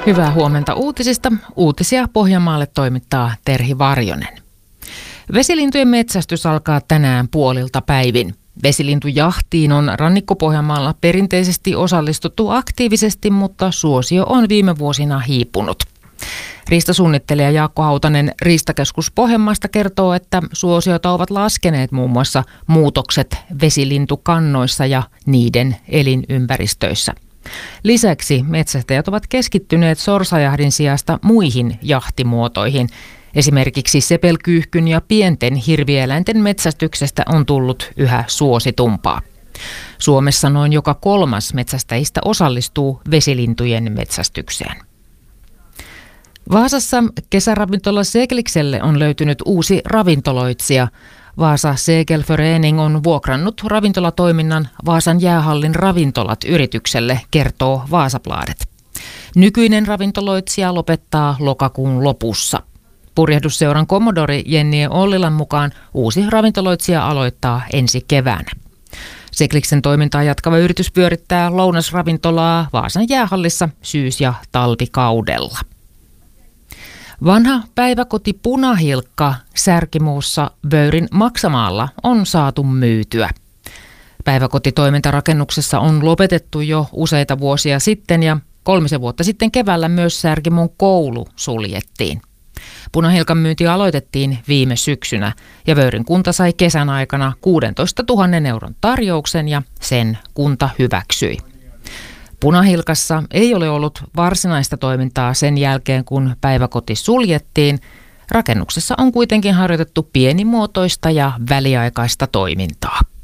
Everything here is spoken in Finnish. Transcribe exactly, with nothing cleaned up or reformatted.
Hyvää huomenta uutisista. Uutisia Pohjanmaalle toimittaa Terhi Varjonen. Vesilintujen metsästys alkaa tänään puolilta päivin. Vesilintujahtiin on Rannikko-Pohjanmaalla perinteisesti osallistuttu aktiivisesti, mutta suosio on viime vuosina hiipunut. Riistasuunnittelija Jaakko Hautanen Riistakeskus Pohjanmaasta kertoo, että suosiota ovat laskeneet muun muassa muutokset vesilintukannoissa ja niiden elinympäristöissä. Lisäksi metsästäjät ovat keskittyneet sorsajahdin sijasta muihin jahtimuotoihin. Esimerkiksi sepelkyyhkyn ja pienten hirvieläinten metsästyksestä on tullut yhä suositumpaa. Suomessa noin joka kolmas metsästäjistä osallistuu vesilintujen metsästykseen. Vaasassa kesäravintola Seglikselle on löytynyt uusi ravintoloitsija. Vaasa Segelförening on vuokrannut ravintolatoiminnan Vaasan jäähallin ravintolat yritykselle, kertoo Vaasabladet. Nykyinen ravintoloitsija lopettaa lokakuun lopussa. Purjehdusseuran kommodori Jennie Ollilan mukaan uusi ravintoloitsija aloittaa ensi keväänä. Segliksen toimintaa jatkava yritys pyörittää lounasravintolaa Vaasan jäähallissa syys- ja talvikaudella. Vanha päiväkoti Punahilkka Särkimuussa Vöyrin Maksamaalla on saatu myytyä. Päiväkotitoimintarakennuksessa on lopetettu jo useita vuosia sitten ja kolmisen vuotta sitten keväällä myös Särkimuun koulu suljettiin. Punahilkan myynti aloitettiin viime syksynä ja Vöyrin kunta sai kesän aikana kuusitoistatuhatta euron tarjouksen ja sen kunta hyväksyi. Punahilkassa ei ole ollut varsinaista toimintaa sen jälkeen, kun päiväkoti suljettiin. Rakennuksessa on kuitenkin harjoitettu pienimuotoista ja väliaikaista toimintaa.